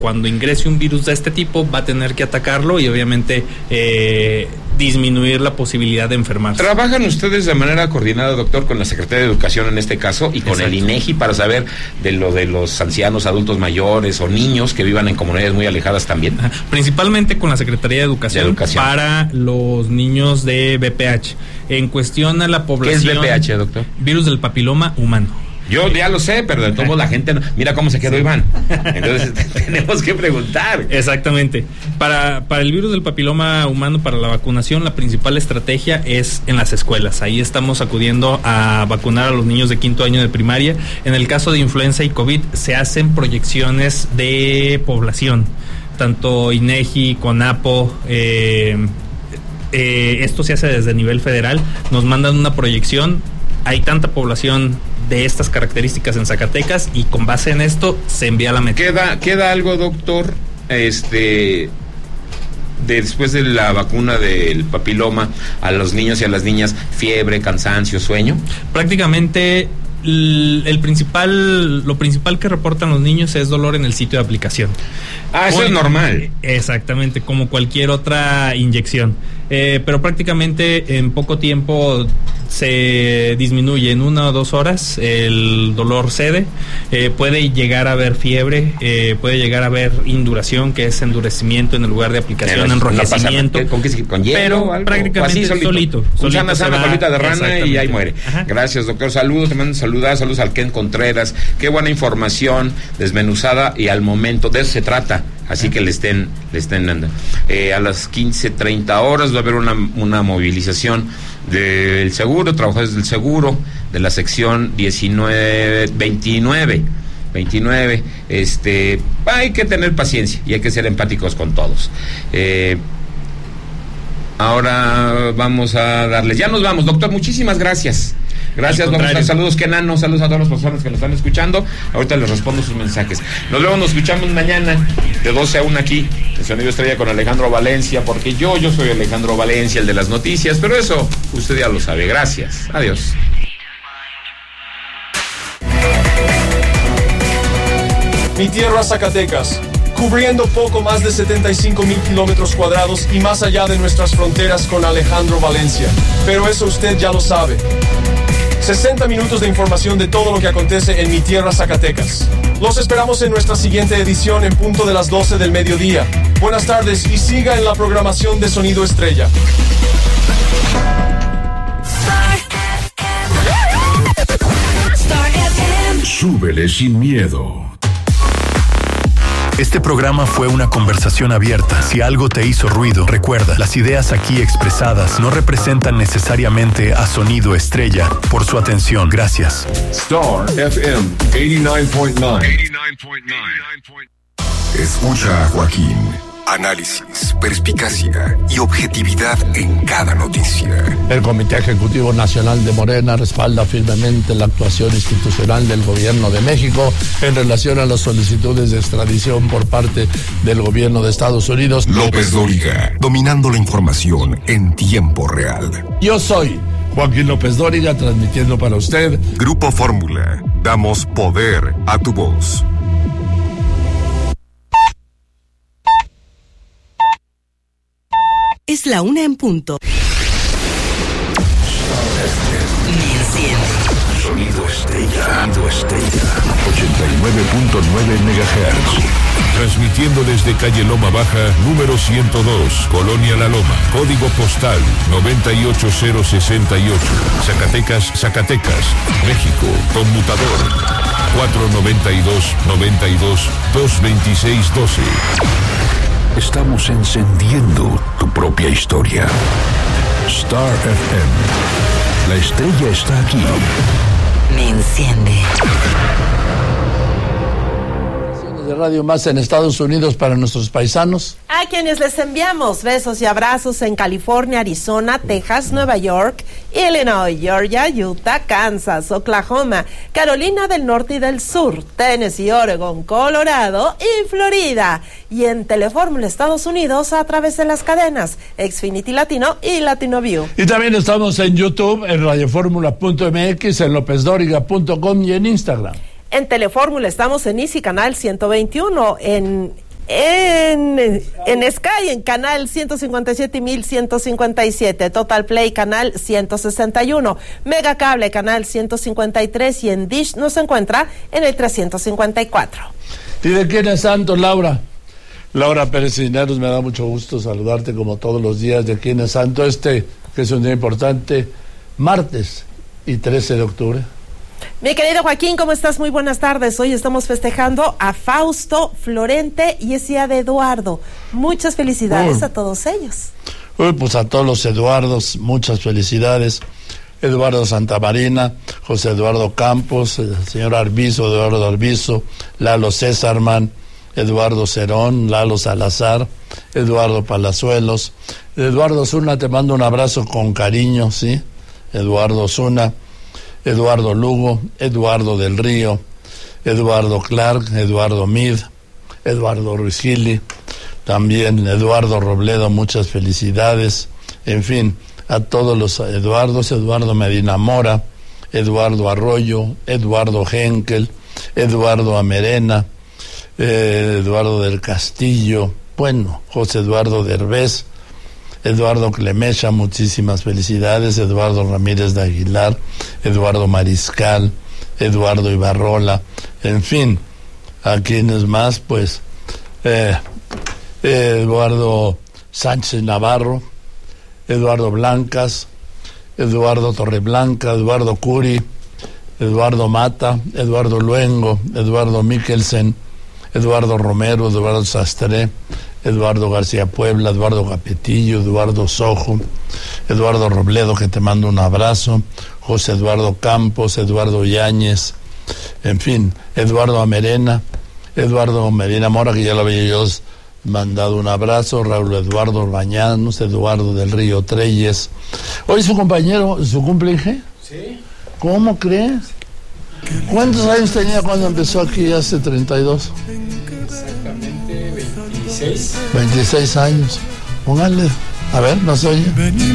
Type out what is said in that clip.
Cuando ingrese un virus de este tipo va a tener que atacarlo y obviamente disminuir la posibilidad de enfermarse. ¿Trabajan ustedes de manera coordinada, doctor, con la Secretaría de Educación en este caso y con el INEGI para saber de lo de los ancianos, adultos mayores o niños que vivan en comunidades muy alejadas también? Principalmente con la Secretaría de Educación. Para los niños de VPH. En cuestión a la población... ¿Qué es VPH, doctor? Virus del papiloma humano. Yo ya lo sé, pero de todo la gente no. Mira cómo se quedó Iván. Entonces tenemos que preguntar. Exactamente. Para el virus del papiloma humano, para la vacunación, la principal estrategia es en las escuelas. Ahí estamos acudiendo a vacunar a los niños de 5º año de primaria. En el caso de influenza y COVID se hacen proyecciones de población. Tanto INEGI, CONAPO, esto se hace desde nivel federal. Nos mandan una proyección. Hay tanta población de estas características en Zacatecas y con base en esto se envía la meta. ¿Queda algo, doctor, después de la vacuna del papiloma a los niños y a las niñas? Fiebre, cansancio, sueño. Prácticamente lo principal que reportan los niños es dolor en el sitio de aplicación. Eso es normal. Exactamente, como cualquier otra inyección. Pero prácticamente en poco tiempo se disminuye, en 1 o 2 horas el dolor cede, puede llegar a haber fiebre, puede llegar a haber induración, que es endurecimiento en el lugar de aplicación, enrojecimiento. ¿Con hielo? Pero algo, prácticamente solito. Una sana colita de rana y ahí muere. Ajá. Gracias, doctor. Saludos, te mando saludos al Ken Contreras. Qué buena información, desmenuzada y al momento, de eso se trata. Así que le estén dando. A las 15:30 horas va a haber una movilización del seguro, trabajadores del seguro, de la sección 29. Hay que tener paciencia y hay que ser empáticos con todos. Ahora vamos a darles. Ya nos vamos, doctor, muchísimas gracias. Gracias, vamos a dar saludos, Kenano, saludos a todas las personas que nos están escuchando. Ahorita les respondo sus mensajes. Nos vemos, nos escuchamos mañana de 12 a 1 aquí, en Sonido Estrella con Alejandro Valencia, porque yo soy Alejandro Valencia, el de las noticias, pero eso usted ya lo sabe. Gracias, adiós. Mi tierra, Zacatecas, cubriendo poco más de 75,000 kilómetros cuadrados y más allá de nuestras fronteras con Alejandro Valencia. Pero eso usted ya lo sabe. 60 minutos de información de todo lo que acontece en mi tierra, Zacatecas. Los esperamos en nuestra siguiente edición en punto de las 12 del mediodía. Buenas tardes y siga en la programación de Sonido Estrella. Súbele sin miedo. Este programa fue una conversación abierta. Si algo te hizo ruido, recuerda, las ideas aquí expresadas no representan necesariamente a Sonido Estrella. Por su atención, gracias. Star FM 89.9. Escucha a Joaquín. Análisis, perspicacia y objetividad en cada noticia. El Comité Ejecutivo Nacional de Morena respalda firmemente la actuación institucional del Gobierno de México en relación a las solicitudes de extradición por parte del Gobierno de Estados Unidos. López Dóriga, dominando la información en tiempo real. Yo soy Joaquín López Dóriga, transmitiendo para usted Grupo Fórmula. Damos poder a tu voz. Es la 1 en punto. Me enciende. Sonido Estrella. 89.9 MHz. Transmitiendo desde calle Loma Baja, número 102, Colonia La Loma. Código postal 98068. Zacatecas, México. Conmutador 492-92-226-12. Estamos encendiendo tu propia historia. Star FM. La estrella está aquí. Me enciende. de Radio Más en Estados Unidos para nuestros paisanos. A quienes les enviamos besos y abrazos en California, Arizona, Texas, Nueva York, Illinois, Georgia, Utah, Kansas, Oklahoma, Carolina del Norte y del Sur, Tennessee, Oregon, Colorado y Florida. Y en Telefórmula Estados Unidos a través de las cadenas Xfinity Latino y Latino View. Y también estamos en YouTube, en radioformula.mx, en lopezdoriga.com y en Instagram. En Telefórmula estamos en Easy Canal 121, en En Sky, en canal 157 y 1157, Total Play, canal 161, Mega Cable, canal 153, y en Dish nos encuentra en el 354. ¿Y de quién es santo, Laura? Laura Pérez Cisneros, me da mucho gusto saludarte como todos los días. ¿De quién es santo que es un día importante, martes y 13 de octubre? Mi querido Joaquín, ¿cómo estás? Muy buenas tardes. Hoy estamos festejando a Fausto, Florente y es día de Eduardo. Muchas felicidades a todos ellos. Pues a todos los Eduardos, muchas felicidades. Eduardo Santamarina, José Eduardo Campos, el señor Arbizo, Eduardo Arbizo, Lalo Césarman, Eduardo Cerón, Lalo Salazar, Eduardo Palazuelos. Eduardo Zuna, te mando un abrazo con cariño, ¿sí? Eduardo Zuna. Eduardo Lugo, Eduardo del Río, Eduardo Clark, Eduardo Mid, Eduardo Ruizgili, también Eduardo Robledo, muchas felicidades. En fin, a todos los Eduardos, Eduardo Medina Mora, Eduardo Arroyo, Eduardo Henkel, Eduardo Amerena, Eduardo del Castillo, bueno, José Eduardo Derbez, Eduardo Clemecha, muchísimas felicidades. Eduardo Ramírez de Aguilar, Eduardo Mariscal, Eduardo Ibarrola, en fin, a quienes más, pues, Eduardo Sánchez Navarro, Eduardo Blancas, Eduardo Torreblanca, Eduardo Curi, Eduardo Mata, Eduardo Luengo, Eduardo Mikkelsen, Eduardo Romero, Eduardo Sastre, Eduardo García Puebla, Eduardo Capetillo, Eduardo Sojo, Eduardo Robledo, que te mando un abrazo, José Eduardo Campos, Eduardo Yáñez, en fin, Eduardo Amerena, Eduardo Medina Mora, que ya lo había yo mandado un abrazo, Raúl Eduardo Bañanos, Eduardo del Río Treyes. Hoy su compañero, ¿su cumple? Sí. ¿Cómo crees? ¿Cuántos años tenía cuando empezó aquí hace 32? Exactamente 26. 26 años. Póngale, a ver, no se oye.